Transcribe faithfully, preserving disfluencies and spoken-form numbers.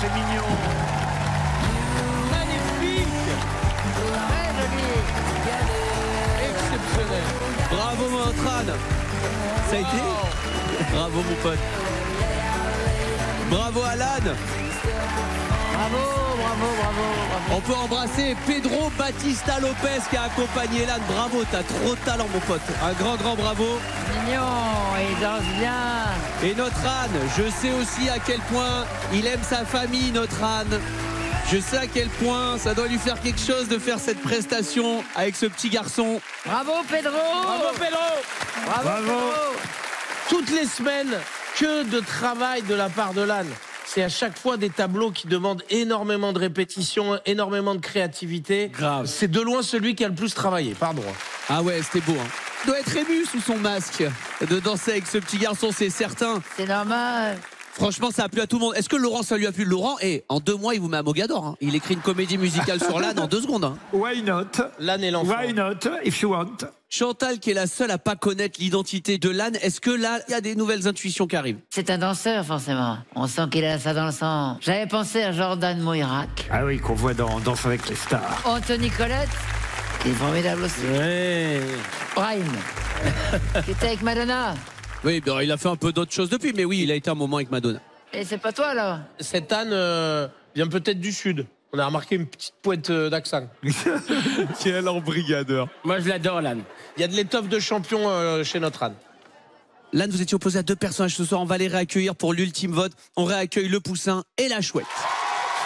c'est mignon. Magnifique. Très joli. Exceptionnel. Bravo mon Tran. Ça a été. Bravo mon pote. Bravo Alan. Bravo, bravo, bravo, bravo. On peut embrasser Pedro Batista Lopez qui a accompagné Alan. Bravo, t'as trop de talent mon pote. Un grand grand bravo. Mignon, il danse bien. Et notre Anne, je sais aussi à quel point il aime sa famille, notre Anne. Je sais à quel point ça doit lui faire quelque chose de faire cette prestation avec ce petit garçon. Bravo Pedro. Bravo Pedro. Bravo, Bravo. Pedro. Toutes les semaines, que de travail de la part de l'âne. C'est à chaque fois des tableaux qui demandent énormément de répétition, énormément de créativité. Grave. C'est de loin celui qui a le plus travaillé, pardon. Ah ouais, c'était beau. Hein. Il doit être ému sous son masque de danser avec ce petit garçon, c'est certain. C'est normal. Franchement, ça a plu à tout le monde. Est-ce que Laurent, ça lui a plu? Laurent, et en deux mois, il vous met à Mogador. Hein. Il écrit une comédie musicale sur l'âne en deux secondes. Hein. Why not? L'âne et l'enfant. Why not, if you want? Chantal, qui est la seule à pas connaître l'identité de l'âne, est-ce que là, il y a des nouvelles intuitions qui arrivent? C'est un danseur, forcément. On sent qu'il a ça dans le sang. J'avais pensé à Jordan Moirac. Ah oui, qu'on voit dans Danse avec les stars. Anthony Colette, qui est formidable aussi. Ouais. Brahim, qui était avec Madonna. Oui, ben, il a fait un peu d'autres choses depuis, mais oui, il a été un moment avec Madonna. Et c'est pas toi, là? Cet âne euh, vient peut-être du sud. On a remarqué une petite pointe euh, d'accent. Quel embrigadeur. Moi, je l'adore, l'âne. Il y a de l'étoffe de champion euh, chez notre âne. L'âne, vous étiez opposé à deux personnages ce soir. On va les réaccueillir pour l'ultime vote. On réaccueille le poussin et la chouette.